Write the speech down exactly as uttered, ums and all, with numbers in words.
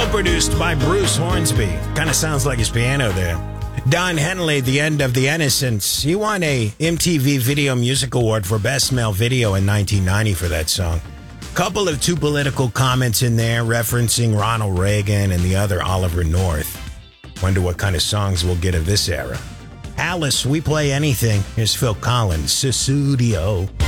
Co-produced by Bruce Hornsby. Kind of sounds like his piano there. Don Henley, The End of the Innocents. He won a M T V Video Music Award for Best Male Video in nineteen ninety for that song. Couple of two political comments in there referencing Ronald Reagan and the other Oliver North. Wonder what kind of songs we'll get of this era. Alice, We Play Anything. Here's Phil Collins, Sussudio.